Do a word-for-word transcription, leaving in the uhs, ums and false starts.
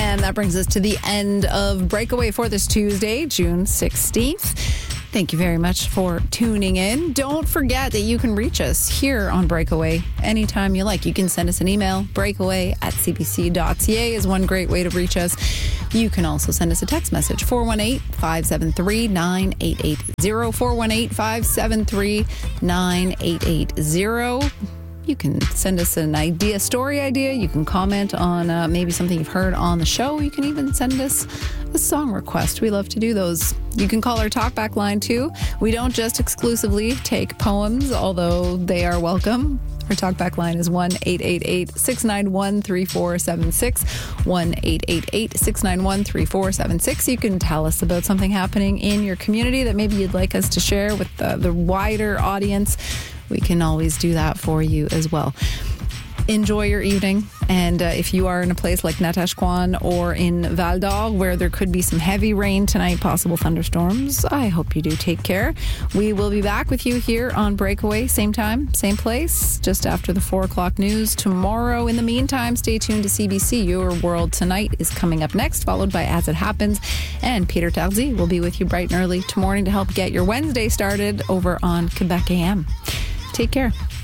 And that brings us to the end of Breakaway for this Tuesday, June sixteenth. Thank you very much for tuning in. Don't forget that you can reach us here on Breakaway anytime you like. You can send us an email. Breakaway at c b c dot c a is one great way to reach us. You can also send us a text message, four one eight, five seven three, nine eight eight zero, four one eight, five seven three, nine eight eight zero. You can send us an idea, story idea. You can comment on uh, maybe something you've heard on the show. You can even send us a song request. We love to do those. You can call our talkback line too. We don't just exclusively take poems, although they are welcome. Our talkback line is one eight eight eight, six nine one, three four seven six, one eight eight eight, six nine one, three four seven six. You can tell us about something happening in your community that maybe you'd like us to share with the, the wider audience. We can always do that for you as well. Enjoy your evening. And uh, if you are in a place like Natashquan or in Val d'Or where there could be some heavy rain tonight, possible thunderstorms, I hope you do take care. We will be back with you here on Breakaway, same time, same place, just after the four o'clock news tomorrow. In the meantime, stay tuned to C B C. Your World Tonight is coming up next, followed by As It Happens. And Peter Tardy will be with you bright and early tomorrow to help get your Wednesday started over on Quebec A M. Take care.